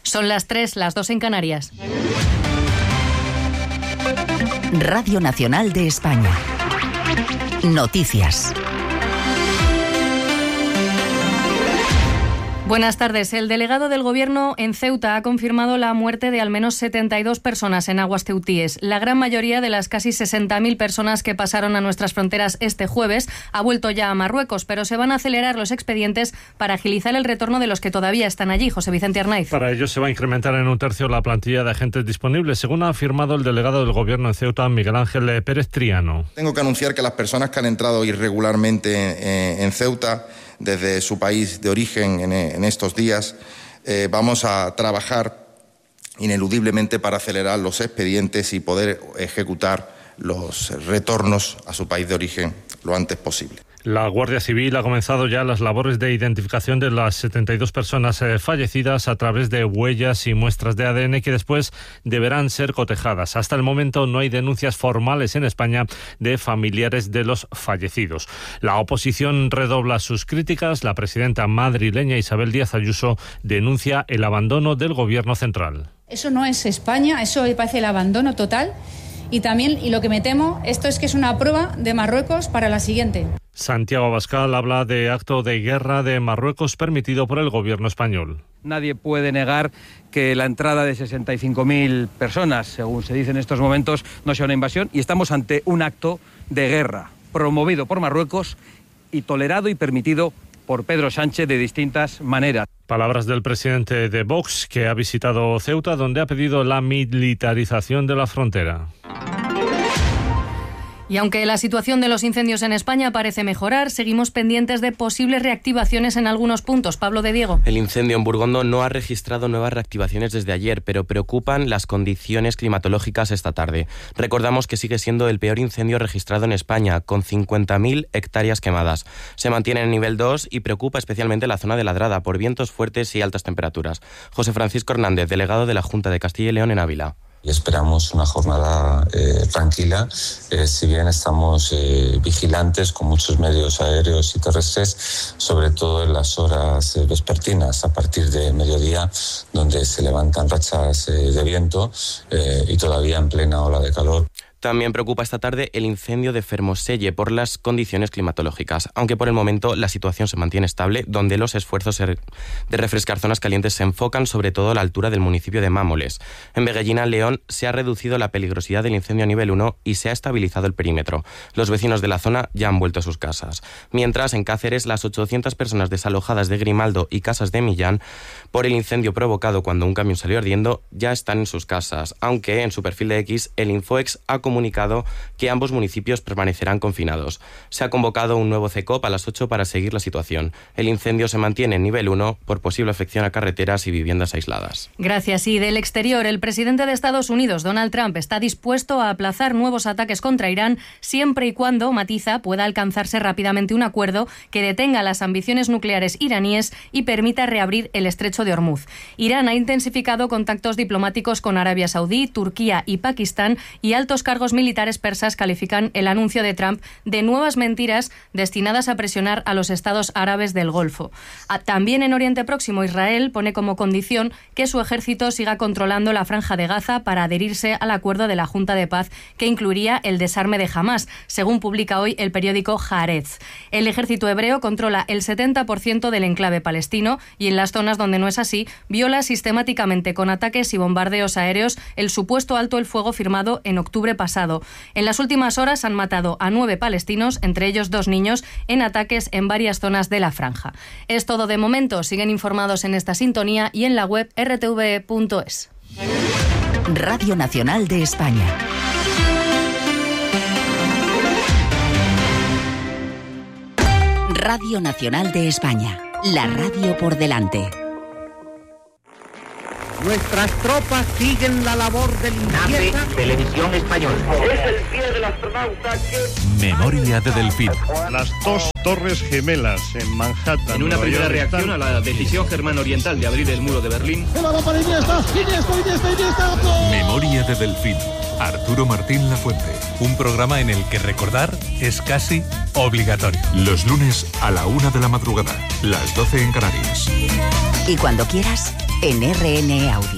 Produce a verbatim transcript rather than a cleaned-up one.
Son las tres, las dos en Canarias. Radio Nacional de España. Noticias. Buenas tardes. El delegado del Gobierno en Ceuta ha confirmado la muerte de al menos setenta y dos personas en aguas ceutíes. La gran mayoría de las casi sesenta mil personas que pasaron a nuestras fronteras este jueves ha vuelto ya a Marruecos, pero se van a acelerar los expedientes para agilizar el retorno de los que todavía están allí. José Vicente Arnaiz. Para ello se va a incrementar en un tercio la plantilla de agentes disponibles, según ha afirmado el delegado del Gobierno en Ceuta, Miguel Ángel Pérez Triano. Tengo que anunciar que las personas que han entrado irregularmente en Ceuta desde su país de origen en, en estos días, eh, vamos a trabajar ineludiblemente para acelerar los expedientes y poder ejecutar los retornos a su país de origen lo antes posible. La Guardia Civil ha comenzado ya las labores de identificación de las setenta y dos personas eh, fallecidas a través de huellas y muestras de A D N que después deberán ser cotejadas. Hasta el momento no hay denuncias formales en España de familiares de los fallecidos. La oposición redobla sus críticas. La presidenta madrileña Isabel Díaz Ayuso denuncia el abandono del Gobierno central. Eso no es España, eso me parece el abandono total. Y también, y lo que me temo, esto es que es una prueba de Marruecos para la siguiente. Santiago Abascal habla de acto de guerra de Marruecos permitido por el Gobierno español. Nadie puede negar que la entrada de sesenta y cinco mil personas, según se dice en estos momentos, no sea una invasión, y estamos ante un acto de guerra promovido por Marruecos y tolerado y permitido por Pedro Sánchez de distintas maneras. Palabras del presidente de Vox, que ha visitado Ceuta, donde ha pedido la militarización de la frontera. Y aunque la situación de los incendios en España parece mejorar, seguimos pendientes de posibles reactivaciones en algunos puntos. Pablo de Diego. El incendio en Burgondo no ha registrado nuevas reactivaciones desde ayer, pero preocupan las condiciones climatológicas esta tarde. Recordamos que sigue siendo el peor incendio registrado en España, con cincuenta mil hectáreas quemadas. Se mantiene en nivel dos y preocupa especialmente la zona de Ladrada por vientos fuertes y altas temperaturas. José Francisco Hernández, delegado de la Junta de Castilla y León en Ávila. Y esperamos una jornada eh, tranquila, eh, si bien estamos eh, vigilantes con muchos medios aéreos y terrestres, sobre todo en las horas eh, vespertinas, a partir de mediodía, donde se levantan rachas eh, de viento eh, y todavía en plena ola de calor. También preocupa esta tarde el incendio de Fermoselle por las condiciones climatológicas, aunque por el momento la situación se mantiene estable, donde los esfuerzos de refrescar zonas calientes se enfocan sobre todo a la altura del municipio de Mámoles. En Veguellina, León, se ha reducido la peligrosidad del incendio a nivel uno y se ha estabilizado el perímetro. Los vecinos de la zona ya han vuelto a sus casas. Mientras, en Cáceres, las ochocientas personas desalojadas de Grimaldo y Casas de Millán por el incendio provocado cuando un camión salió ardiendo ya están en sus casas, aunque en su perfil de X el Infoex ha comunicado que ambos municipios permanecerán confinados. Se ha convocado un nuevo C E C O P a las ocho para seguir la situación. El incendio se mantiene en nivel uno por posible afección a carreteras y viviendas aisladas. Gracias. Y del exterior, el presidente de Estados Unidos, Donald Trump, está dispuesto a aplazar nuevos ataques contra Irán siempre y cuando, matiza, pueda alcanzarse rápidamente un acuerdo que detenga las ambiciones nucleares iraníes y permita reabrir el estrecho de Hormuz. Irán ha intensificado contactos diplomáticos con Arabia Saudí, Turquía y Pakistán, y altos cargos militares persas califican el anuncio de Trump de nuevas mentiras destinadas a presionar a los estados árabes del Golfo. También en Oriente Próximo, Israel pone como condición que su ejército siga controlando la Franja de Gaza para adherirse al acuerdo de la Junta de Paz que incluiría el desarme de Hamás, según publica hoy el periódico Haaretz. El ejército hebreo controla el setenta por ciento del enclave palestino y en las zonas donde no es así, viola sistemáticamente con ataques y bombardeos aéreos el supuesto alto el fuego firmado en octubre pasado. En las últimas horas han matado a nueve palestinos, entre ellos dos niños, en ataques en varias zonas de la franja. Es todo de momento. Siguen informados en esta sintonía y en la web erre te ve punto es. Radio Nacional de España. Radio Nacional de España. La radio por delante. Nuestras tropas siguen la labor de limpieza. Nace Televisión Española. Es el pie del astronauta que... Memoria de Delfín. Las dos torres gemelas en Manhattan. En una primera reacción a la decisión germano-oriental de abrir el muro de Berlín. Memoria de Delfín. Arturo Martín Lafuente. Un programa en el que recordar es casi obligatorio. Los lunes a la una de la madrugada. Las doce en Canarias. Y cuando quieras, en R N E Audio.